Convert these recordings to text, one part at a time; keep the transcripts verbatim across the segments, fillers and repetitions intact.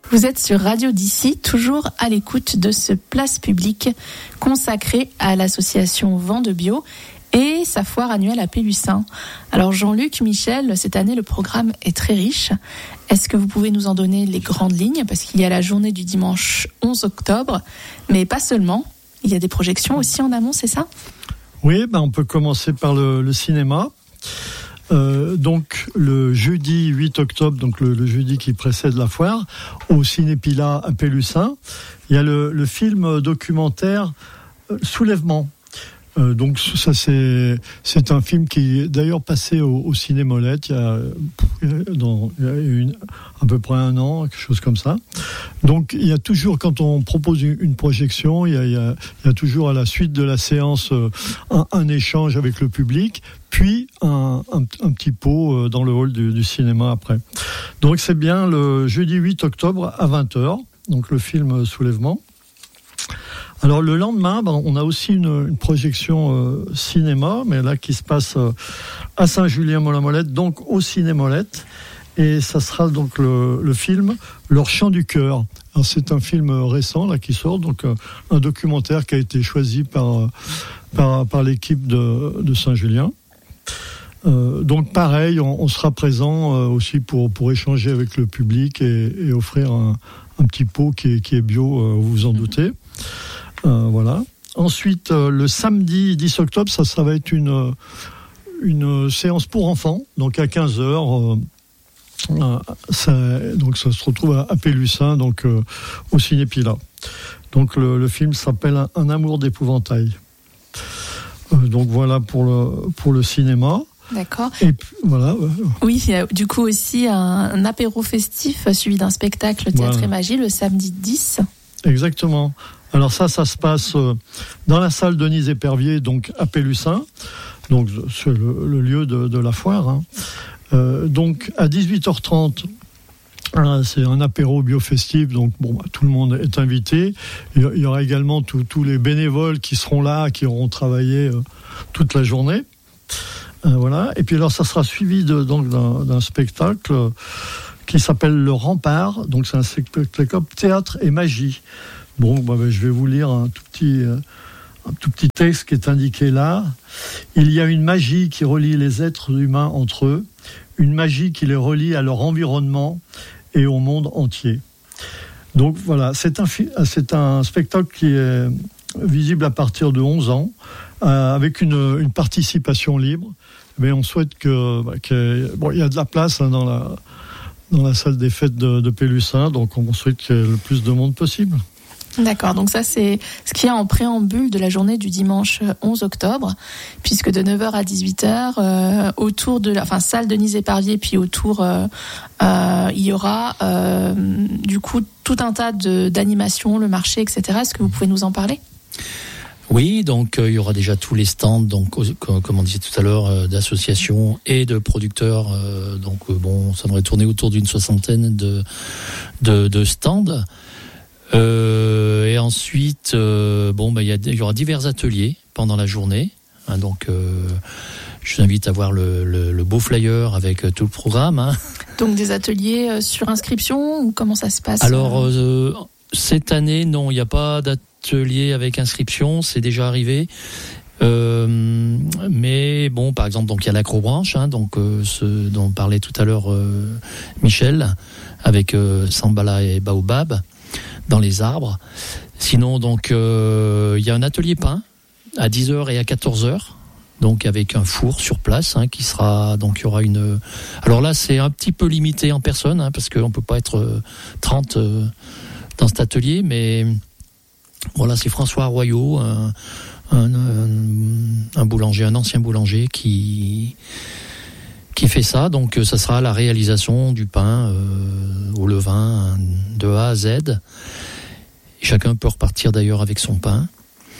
Vous êtes sur Radio d'ici, toujours à l'écoute de ce Place Publique consacré à l'association Vent de Bio et sa foire annuelle à Pélussin. Alors Jean-Luc, Michel, cette année le programme est très riche. Est-ce que vous pouvez nous en donner les grandes lignes ? Parce qu'il y a la journée du dimanche onze octobre, mais pas seulement. Il y a des projections aussi en amont, c'est ça ? Oui, ben on peut commencer par le, le cinéma. Euh, donc le jeudi huit octobre, donc le, le jeudi qui précède la foire, au Cinépila à Pélussin, il y a le, le film documentaire euh, Soulèvement. Euh, donc ça c'est c'est un film qui est d'ailleurs passé au, au Ciné-Molette il y a, dans, il y a une, à peu près un an, quelque chose comme ça. Donc il y a toujours, quand on propose une, une projection, il y, a, il, y a, il y a toujours à la suite de la séance un, un échange avec le public, puis un, un, un petit pot dans le hall du, du cinéma après. Donc c'est bien le jeudi huit octobre à vingt heures, donc le film Soulèvement. Alors le lendemain, ben, on a aussi une, une projection euh, cinéma, mais là qui se passe euh, à Saint-Julien-Molin-Molette, donc au Ciné-Molette, et ça sera donc le, le film Leur chant du cœur. Alors c'est un film récent là qui sort, donc euh, un documentaire qui a été choisi par par, par l'équipe de, de Saint-Julien. Euh, donc pareil, on, on sera présent euh, aussi pour pour échanger avec le public et, et offrir un, un petit pot qui est qui est bio, euh, vous vous en doutez. Euh, voilà. Ensuite, euh, le samedi dix octobre, ça, ça va être une, une séance pour enfants, donc à quinze heures. Euh, euh, ça, donc ça se retrouve à, à Pélussin, donc euh, au Cinépila. Donc le, le film s'appelle Un, un amour d'épouvantail. Euh, donc voilà pour le, pour le cinéma. D'accord. Et puis, voilà. Oui, il y a du coup aussi un, un apéro festif suivi d'un spectacle Théâtre Voilà. et Magie le samedi dix. Exactement. Alors ça, ça se passe dans la salle Denise Épervier, donc à Pélussin, donc c'est le, le lieu de, de la foire. Hein. Euh, donc à dix-huit heures trente, hein, c'est un apéro bio-festif, donc bon, bah, tout le monde est invité. Il y aura également tous les bénévoles qui seront là, qui auront travaillé euh, toute la journée. Euh, voilà. Et puis alors, ça sera suivi de, donc d'un, d'un spectacle euh, qui s'appelle Le Rempart. Donc c'est un spectacle Théâtre et Magie. Bon, bah, bah, je vais vous lire un tout petit, euh, un tout petit texte qui est indiqué là. Il y a une magie qui relie les êtres humains entre eux, une magie qui les relie à leur environnement et au monde entier. Donc voilà, c'est un, c'est un spectacle qui est visible à partir de onze ans, euh, avec une, une participation libre. Mais on souhaite que, bah, que bon, il y a de la place hein, dans la dans la salle des fêtes de, de Pélussin, donc on souhaite qu'il y ait le plus de monde possible. D'accord, donc ça c'est ce qu'il y a en préambule de la journée du dimanche onze octobre, puisque de neuf heures à dix-huit heures, euh, autour de la enfin, salle Denise Épervier, puis autour, euh, euh, il y aura euh, du coup tout un tas de, d'animations, le marché, et cetera. Est-ce que vous pouvez nous en parler ? Oui, donc euh, il y aura déjà tous les stands, donc comme on disait tout à l'heure, euh, d'associations et de producteurs. Euh, donc euh, bon, ça devrait tourner autour d'une soixantaine de de, de stands. Euh, et ensuite, euh, bon, bah, il y, a, il y aura divers ateliers pendant la journée. Hein, donc, euh, je vous invite à voir le, le, le beau flyer avec euh, tout le programme. Hein. Donc, des ateliers euh, sur inscription ou comment ça se passe ? Alors, euh, cette année, non, il n'y a pas d'atelier avec inscription. C'est déjà arrivé. Euh, mais bon, par exemple, donc il y a l'acrobranche, hein, donc euh, ce dont parlait tout à l'heure euh, Michel, avec euh, Sambala et Baobab. Dans les arbres. Sinon, donc, euh, il y a un atelier pain à dix heures et à quatorze heures, donc avec un four sur place, hein, qui sera, donc il y aura une. Alors là, c'est un petit peu limité en personne, hein, parce qu'on peut pas être euh, trente euh, dans cet atelier, mais voilà, c'est François Royot, un, un, un, un boulanger, un ancien boulanger qui. qui fait ça, donc ça sera la réalisation du pain euh, au levain de A à Z. Chacun peut repartir d'ailleurs avec son pain.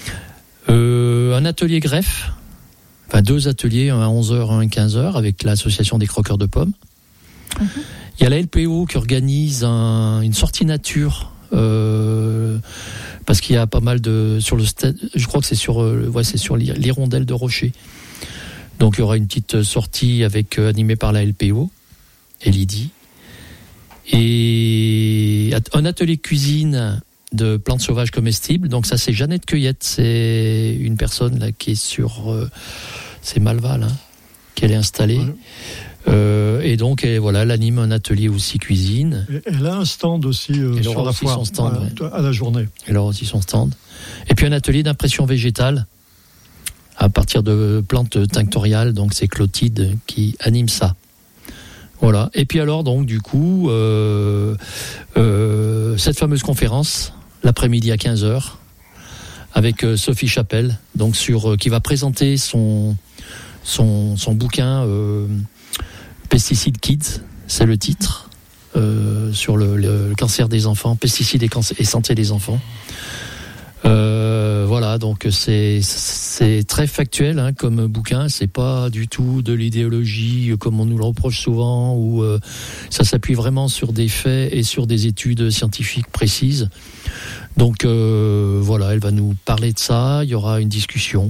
Euh, un atelier greffe, enfin deux ateliers, un à onze heures, un à quinze heures, avec l'association des croqueurs de pommes. Mmh. Il y a la L P O qui organise un, une sortie nature, euh, parce qu'il y a pas mal de sur le stade, je crois que c'est sur, euh, ouais, c'est sur l'hirondelle de Rocher. Donc il y aura une petite sortie avec euh, animée par la L P O et Lydie. Et qui un atelier de cuisine de plantes sauvages comestibles. Donc ça, c'est Jeannette Cueillette, c'est une personne là qui est sur, euh, c'est Malval, hein, qu'elle est installée. Ouais. Euh, et donc, elle, voilà, elle anime un atelier aussi cuisine. Et elle a un stand aussi euh, sur la foire, son stand, ouais, ouais. à la journée. Elle a aussi son stand. Et puis un atelier d'impression végétale à partir de plantes tinctoriales. Donc c'est Clotilde qui anime ça. Voilà. Et puis alors, donc du coup, euh, euh, cette fameuse conférence l'après-midi à quinze heures avec euh, Sophie Chapelle, donc sur euh, qui va présenter son son son bouquin euh, Pesticides Kids, c'est le titre, euh, sur le, le cancer des enfants, pesticides et, cancer, et santé des enfants. Euh, voilà, donc c'est c'est très factuel hein, comme bouquin. C'est pas du tout de l'idéologie comme on nous le reproche souvent, où euh, ça s'appuie vraiment sur des faits et sur des études scientifiques précises. Donc euh, voilà, elle va nous parler de ça. Il y aura une discussion.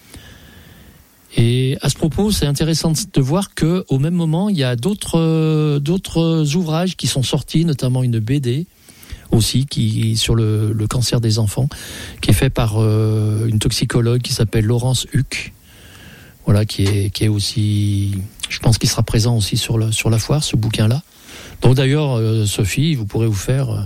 Et à ce propos, c'est intéressant de voir que au même moment, il y a d'autres euh, d'autres ouvrages qui sont sortis, notamment une B D aussi qui sur le, le cancer des enfants, qui est fait par euh, une toxicologue qui s'appelle Laurence Huck. Voilà, qui est qui est aussi, je pense qu'il sera présent aussi sur la sur la foire, ce bouquin-là. Donc d'ailleurs, euh, Sophie, vous pourrez vous faire euh,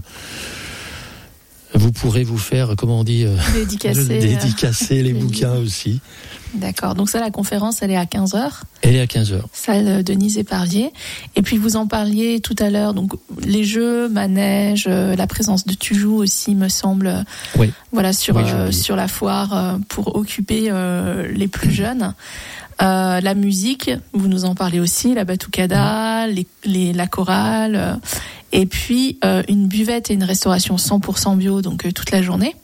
vous pourrez vous faire, comment on dit, euh, dédicacer, dédicacer euh, les bouquins aussi. D'accord, donc ça, la conférence, elle est à quinze heures. Elle est à quinze heures. Salle Denise Éparvier. Et puis vous en parliez tout à l'heure, donc les jeux, manège, euh, la présence de Tujou aussi, me semble, oui. Voilà, sur, oui, euh, sur la foire euh, pour occuper euh, les plus jeunes. Euh, la musique, vous nous en parlez aussi, la batucada, les, les, la chorale, euh, et puis euh, une buvette et une restauration cent pour cent bio, donc euh, toute la journée.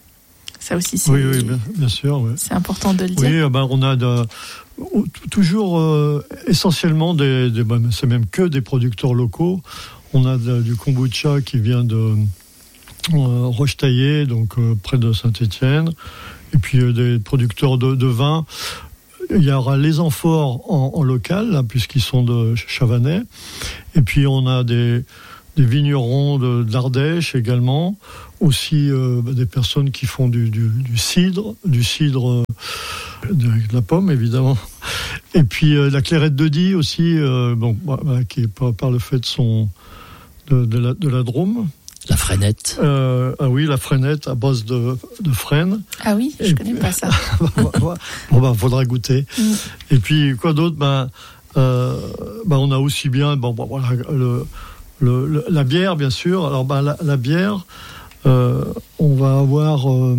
Ça aussi, c'est, oui, oui, bien, bien sûr. Oui. C'est important de le dire. Oui, ben, on a de, toujours euh, essentiellement des, des ben, c'est même que des producteurs locaux. On a de, du kombucha qui vient de euh, Rochetaillé, donc euh, près de Saint-Étienne, et puis euh, des producteurs de, de vin. Il y aura les amphores en, en local, là, puisqu'ils sont de Chavanais, et puis on a des des vignerons de, d'Ardèche également, aussi euh, des personnes qui font du, du, du cidre, du cidre euh, de, de la pomme évidemment, et puis euh, la clairette de Die aussi, euh, bon, bah, qui est par, par le fait de son de, de, la, de la Drôme. La freinette. Euh, ah oui, la freinette à base de, de frêne. Ah oui, je et connais puis, pas ça. Bon bah faudra goûter. Mm. Et puis quoi d'autre, bah, euh, bah on a aussi bien, bon bah, voilà le Le, le, la bière, bien sûr. Alors, ben, la, la bière, euh, on va avoir euh,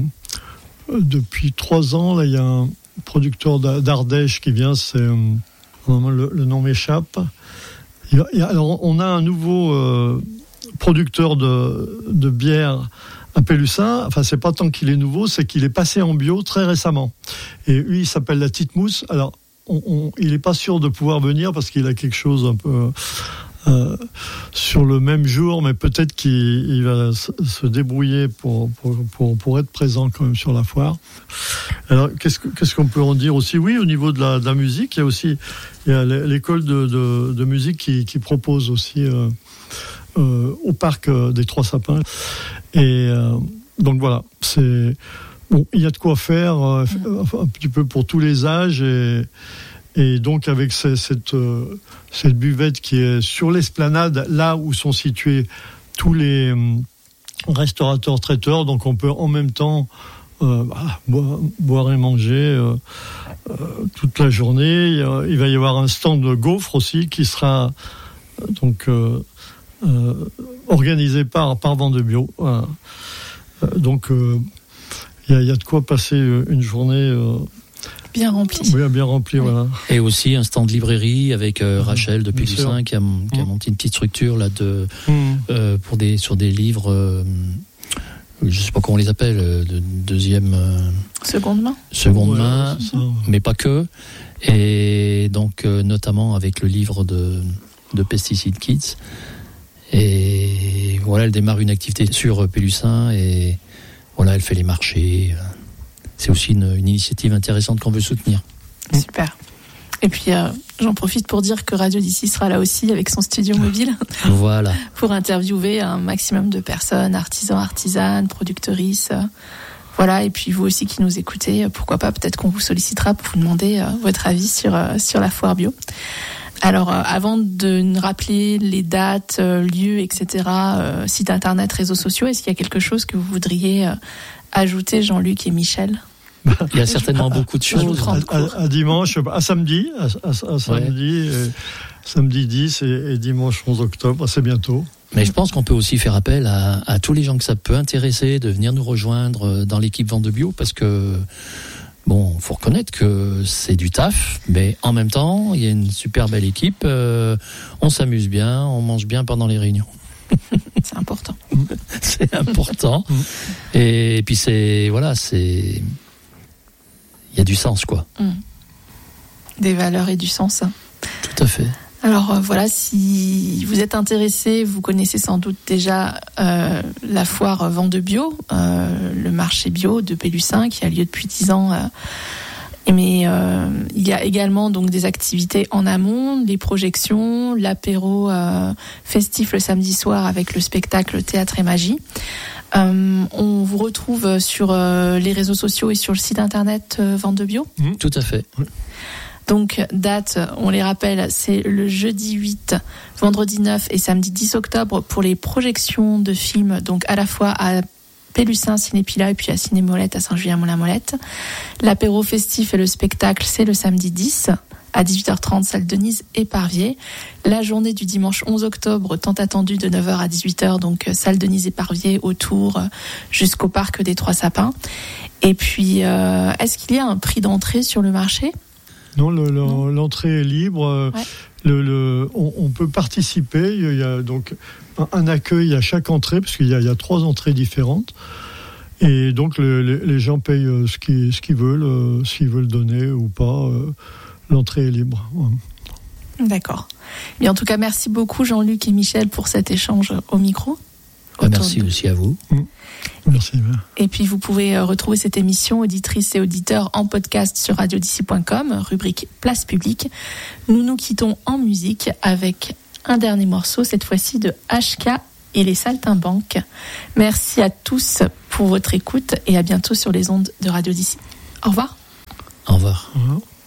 depuis trois ans, là, il y a un producteur d'Ardèche qui vient. C'est euh, le, le nom m'échappe. Il y a, alors, on a un nouveau euh, producteur de, de bière à Pélussin. Enfin, c'est pas tant qu'il est nouveau, c'est qu'il est passé en bio très récemment. Et lui, il s'appelle la Titmousse. Alors, on, on, il est pas sûr de pouvoir venir parce qu'il a quelque chose un peu. Euh, sur le même jour, mais peut-être qu'il il va se débrouiller pour, pour, pour, pour être présent quand même sur la foire. Alors, qu'est-ce, que, qu'est-ce qu'on peut en dire aussi ? Oui, au niveau de la, de la musique, il y a aussi il y a l'école de, de, de musique qui, qui propose aussi euh, euh, au parc des Trois Sapins. Et euh, donc voilà, c'est bon, il y a de quoi faire euh, un petit peu pour tous les âges et Et donc avec cette, cette, euh, cette buvette qui est sur l'esplanade, là où sont situés tous les euh, restaurateurs traiteurs, donc on peut en même temps euh, bah, boire, boire et manger euh, euh, toute la journée. Il, il va y avoir un stand de gaufres aussi qui sera euh, donc euh, euh, organisé par par Vendebio. Voilà. Euh, donc euh, il y a, il y a de quoi passer une journée. Euh, Bien rempli. Oui, bien rempli, oui. Voilà. Et aussi un stand de librairie avec euh, Rachel de Pélussin qui a, qui a monté une petite structure là de mmh. euh, pour des sur des livres, euh, je sais pas comment on les appelle, de deuxième. Euh, seconde main. Seconde ouais, main, ça, ouais. Mais pas que. Et donc euh, notamment avec le livre de de Pesticides Kids. Et voilà, elle démarre une activité sur Pélussin et voilà, elle fait les marchés. C'est aussi une, une initiative intéressante qu'on veut soutenir. Super. Et puis, euh, j'en profite pour dire que Radio d'ici sera là aussi avec son studio mobile. Voilà. Pour interviewer un maximum de personnes, artisans, artisanes, productrices. Euh, voilà. Et puis, vous aussi qui nous écoutez, pourquoi pas, peut-être qu'on vous sollicitera pour vous demander euh, votre avis sur, euh, sur la foire bio. Alors, euh, avant de nous rappeler les dates, euh, lieux, et cetera, euh, site internet, réseaux sociaux, est-ce qu'il y a quelque chose que vous voudriez euh, ajouter, Jean-Luc et Michel ? Il y a certainement à, beaucoup de choses. À, à, à dimanche, à samedi, à, à, à samedi, ouais. et, samedi dix et, et dimanche onze octobre, c'est bientôt. Mais je pense qu'on peut aussi faire appel à, à tous les gens que ça peut intéresser de venir nous rejoindre dans l'équipe Vente de Bio, parce que bon, faut reconnaître que c'est du taf, mais en même temps, il y a une super belle équipe. Euh, on s'amuse bien, on mange bien pendant les réunions. C'est important. C'est important. et, et puis c'est voilà, c'est il y a du sens, quoi. Mmh. Des valeurs et du sens. Tout à fait. Alors euh, voilà, si vous êtes intéressé, vous connaissez sans doute déjà euh, la foire Vente de Bio, euh, le marché bio de Pélussin qui a lieu depuis dix ans. Euh, mais euh, il y a également donc des activités en amont, les projections, l'apéro euh, festif le samedi soir avec le spectacle Théâtre et Magie. Euh, on vous retrouve sur euh, les réseaux sociaux et sur le site internet euh, Vente de Bio. Mmh, tout à fait. Donc, date, on les rappelle, c'est le jeudi huit, vendredi neuf et samedi dix octobre pour les projections de films, donc à la fois à Pélussin, Cinépila et puis à Ciné-Molette à Saint-Julien-Molin-Molette. L'apéro festif et le spectacle, c'est le samedi dix à dix-huit heures trente, salle Denise Éparvier. La journée du dimanche onze octobre, tant attendue, de neuf heures à dix-huit heures, donc salle Denise Éparvier autour jusqu'au parc des Trois Sapins. Et puis, euh, est-ce qu'il y a un prix d'entrée sur le marché ? Non, le, le, non, l'entrée est libre. Ouais. Le, le, on, on peut participer. Il y a donc un, un accueil à chaque entrée, parce qu'il y a, il y a trois entrées différentes. Et donc, le, les, les gens payent ce qu'ils, ce qu'ils veulent, euh, s'ils veulent donner ou pas. Euh, l'entrée est libre. Ouais. D'accord. Et en tout cas, merci beaucoup Jean-Luc et Michel pour cet échange au micro. Ouais, merci de... aussi à vous. Mmh. Merci. Et puis vous pouvez retrouver cette émission, auditrices et auditeurs, en podcast sur radio d'ici point com, rubrique Place Publique. Nous nous quittons en musique avec un dernier morceau, cette fois-ci de H K et les Saltimbanques. Merci à tous pour votre écoute et à bientôt sur les ondes de Radio d'ici. Au revoir. Au revoir. Au revoir.